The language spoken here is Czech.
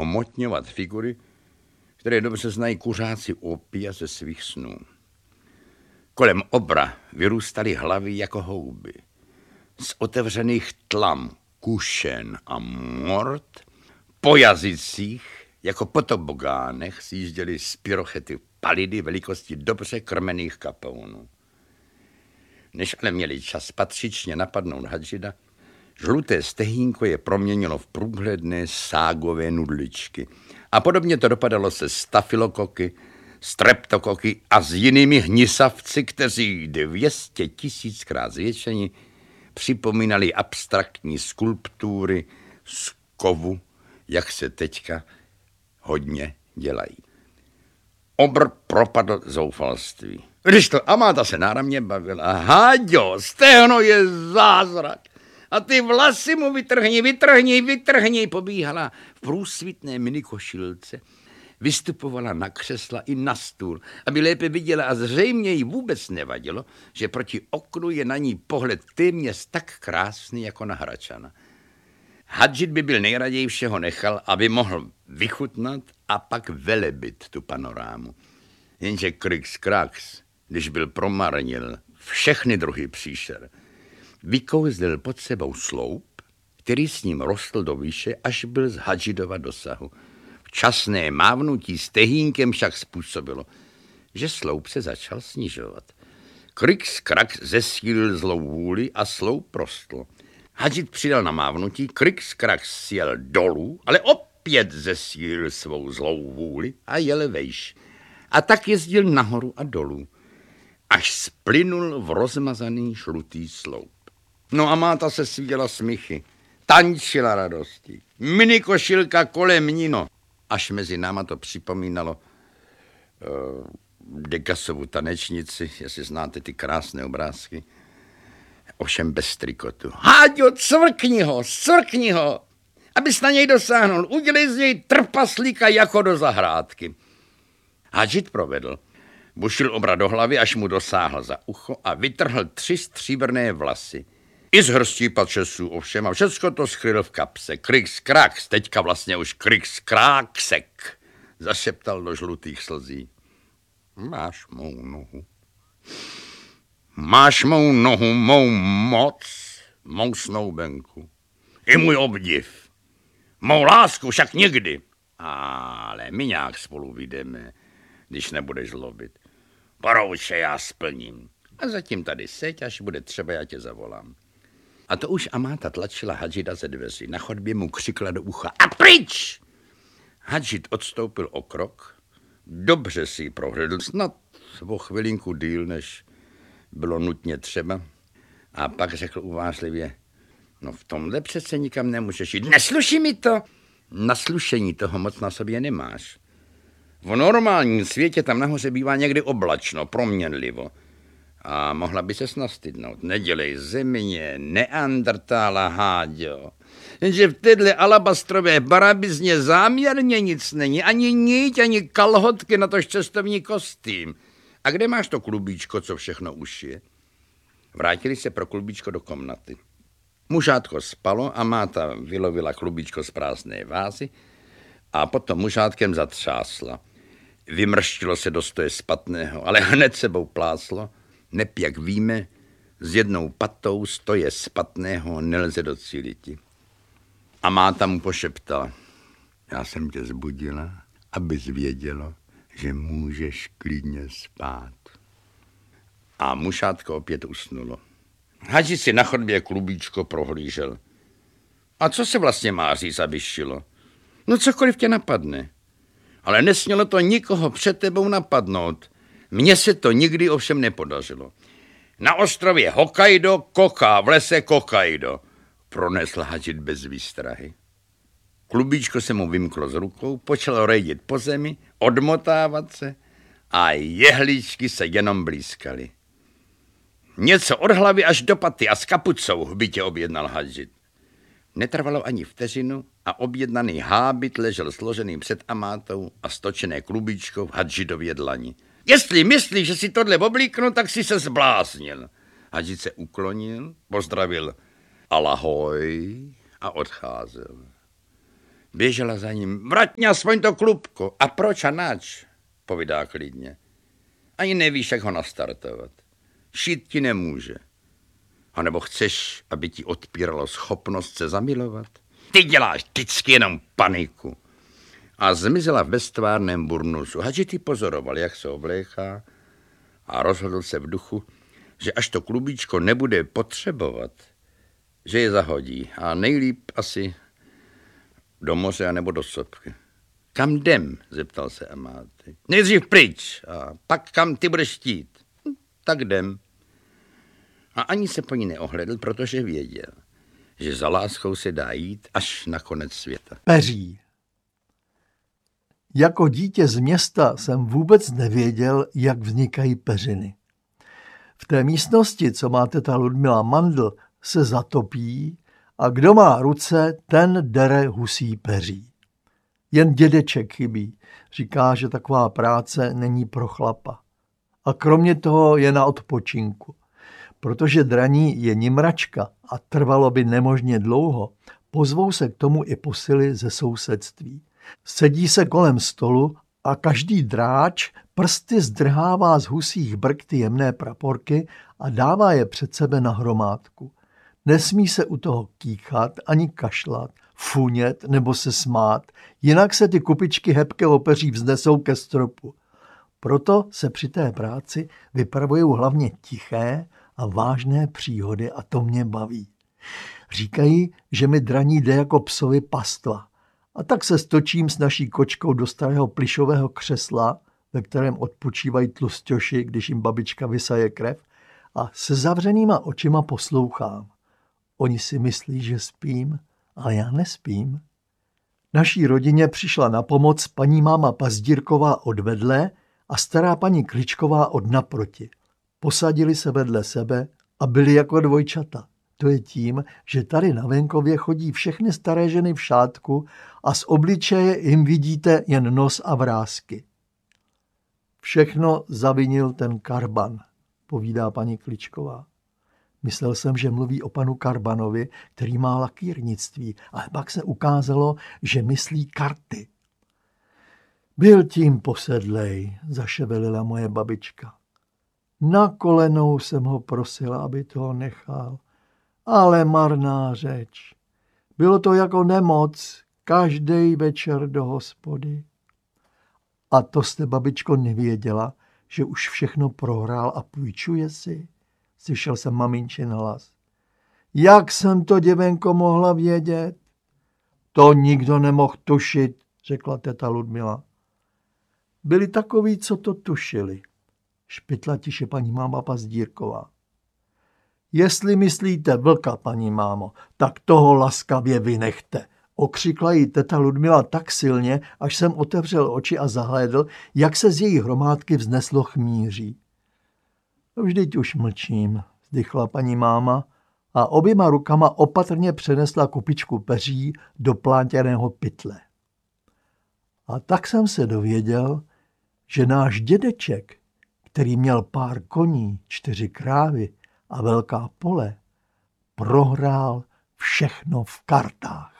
omotňovat figury, které dobře znají kuřáci opia ze svých snů. Kolem obra vyrůstaly hlavy jako houby. Z otevřených tlam, kušen a mort po jazycích jako po tobogánech sjížděly z pyrochety palidy velikosti dobře krmených kapounů. Než ale měli čas patřičně napadnout Hadžida, žluté stehínko je proměnilo v průhledné ságové nudličky. A podobně to dopadalo se stafilokoky, streptokoky a s jinými hnisavci, kteří 200 000krát zvětšeni připomínali abstraktní skulptury z kovu, jak se teďka hodně dělají. Obr propadl zoufalství. Když to Amáta se náramně bavila, Háďo, stehno je zázrak. A ty vlasy mu vytrhni, pobíhala v průsvitné minikošilce. Vystupovala na křesla i na stůl, aby lépe viděla a zřejmě jí vůbec nevadilo, že proti oknu je na ní pohled téměř tak krásný jako na Hračana. Hadžid by byl nejraději všeho nechal, aby mohl vychutnat a pak velebit tu panorámu. Jenže Krix Krax, když byl promarnil všechny druhy příšer, vykouzlil pod sebou sloup, který s ním rostl do výše, až byl z Hadžidova dosahu. Včasné mávnutí stehínkem však způsobilo, že sloup se začal snižovat. Krix Krax zesílil zlou vůli a sloup rostl. Hadžid přidal na mávnutí, Krix Krax sjel dolů, ale opět zesílil svou zlou vůli a jel vejš. A tak jezdil nahoru a dolů, až splynul v rozmazaný žlutý sloup. No a Máta se svíjela smíchy, tančila radosti, minikošilka kolem níno, až mezi náma to připomínalo Degasovu tanečnici, jestli znáte ty krásné obrázky, ovšem bez trikotu. Háďo, cvrkni ho, abys na něj dosáhnul, udělej z něj trpaslíka jako do zahrádky. Hadžid provedl. Bušil obra do hlavy, až mu dosáhl za ucho a vytrhl 3 stříbrné vlasy. I z hrstí pačesů ovšem a všecko to skryl v kapse. Krix Krax, teďka vlastně už Krix Kraxek, zašeptal do žlutých slzí. Máš mou nohu, mou moc, mou snoubenku. I můj obdiv. Mou lásku však nikdy. Ale my nějak spolu vyjdeme, když nebudeš zlobit. Porouče, já splním. A zatím tady seď, až bude třeba, já tě zavolám. A to už Amáta tlačila Hadžida ze dveří. Na chodbě mu křikla do ucha. A pryč! Hadžid odstoupil o krok. Dobře si ji prohlédl, snad o chvilinku díl, než bylo nutně třeba. A pak řekl uvážlivě, no v tomhle přece nikam nemůžeš jít. Nesluší mi to. Na slušení toho moc na sobě nemáš. V normálním světě tam nahoře bývá někdy oblačno, proměnlivo. A mohla by ses nastydnout. Nedělej země, neandertála, Háďo. Jenže v téhle alabastrové barabizně záměrně nic není. Ani niť, ani kalhotky, natož cestovní kostým. A kde máš to klubíčko, co všechno už je? Vrátili se pro klubíčko do komnaty. Mužátko spalo a Máta vylovila klubíčko z prázdné vázy a potom mužátkem zatřásla. Vymrštilo se do stoje spatného, ale hned sebou pláslo. Neb, jak víme, s jednou patou stoje spatného nelze docíliti. A Máta mu pošeptala. Já jsem tě zbudila, abys vědělo, že můžeš klidně spát. A mužátko opět usnulo. Hadžid si na chodbě klubíčko prohlížel. A co se vlastně má říct, aby šilo? No cokoliv tě napadne. Ale nesmělo to nikoho před tebou napadnout. Mně se to nikdy ovšem nepodařilo. Na ostrově Hokkaido koká, v lese kokaido, pronesl Hadžid bez výstrahy. Klubíčko se mu vymklo z rukou, počalo rejdit po zemi, odmotávat se a jehličky se jenom blízkaly. Něco od hlavy až do paty a s kapucou, hbitě objednal Hadžid. Netrvalo ani vteřinu a objednaný hábit ležel složený před Amátou a stočené klubíčko v Hadžidově dlani. Jestli myslíš, že si tohle oblíknu, tak si se zbláznil. Hadžid se uklonil, pozdravil alahoj a odcházel. Běžela za ním. Vrať mě aspoň to klubko. A proč a nač? Povídá klidně. Ani nevíš, jak ho nastartovat. Šít ti nemůže. A nebo chceš, aby ti odpíralo schopnost se zamilovat? Ty děláš vždycky jenom paniku. A zmizela v beztvárném burnusu. Hadži pozoroval, jak se obléchá a rozhodl se v duchu, že až to klubíčko nebude potřebovat, že je zahodí a nejlíp asi do moře nebo do sopky. Kam jdem? Zeptal se Amáty. Nejdřív pryč a pak kam ty budeš chtít. Tak jdem. A ani se po ní neohledl, protože věděl, že za láskou se dá jít až na konec světa. Peří. Jako dítě z města jsem vůbec nevěděl, jak vznikají peřiny. V té místnosti, co má teta Ludmila Mandl, se zatopí a kdo má ruce, ten dere husí peří. Jen dědeček chybí, říká, že taková práce není pro chlapa. A kromě toho je na odpočinku. Protože draní je nimračka a trvalo by nemožně dlouho, pozvou se k tomu i posily ze sousedství. Sedí se kolem stolu a každý dráč prsty zdrhává z husích brk ty jemné praporky a dává je před sebe na hromádku. Nesmí se u toho kýchat ani kašlat, funět nebo se smát, jinak se ty kupičky hebké opeří vznesou ke stropu. Proto se při té práci vypravují hlavně tiché a vážné příhody a to mě baví. Říkají, že mi draní jde jako psovi pastva. A tak se stočím s naší kočkou do starého plišového křesla, ve kterém odpočívají tlusťoši, když jim babička vysaje krev, a se zavřenýma očima poslouchám. Oni si myslí, že spím, ale já nespím. Naší rodině přišla na pomoc paní máma Pazdírková od vedle a stará paní Kličková od naproti. Posadili se vedle sebe a byli jako dvojčata. To je tím, že tady na venkově chodí všechny staré ženy v šátku a z obličeje jim vidíte jen nos a vrásky. Všechno zavinil ten Karban, povídá paní Kličková. Myslel jsem, že mluví o panu Karbanovi, který má lakírnictví, ale pak se ukázalo, že myslí karty. Byl tím posedlej, zaševelila moje babička. Na kolenou jsem ho prosila, aby toho nechal. Ale marná řeč. Bylo to jako nemoc, každý večer do hospody. A to jste, babičko, nevěděla, že už všechno prohrál a půjčuje si? Slyšel jsem maminčin hlas. Jak jsem to, děvenko, mohla vědět? To nikdo nemohl tušit, řekla teta Ludmila. Byli takoví, co to tušili, špitla tiše paní máma Pazdírková. Jestli myslíte vlka, paní mámo, tak toho laskavě vynechte, okřikla jí teta Ludmila tak silně, až jsem otevřel oči a zahlédl, jak se z její hromádky vzneslo chmíří. Vždyť už mlčím, vzdychla paní máma a oběma rukama opatrně přenesla kupičku peří do plátěného pytle. A tak jsem se dověděl, že náš dědeček, který měl pár koní, 4 krávy a velká pole, prohrál všechno v kartách.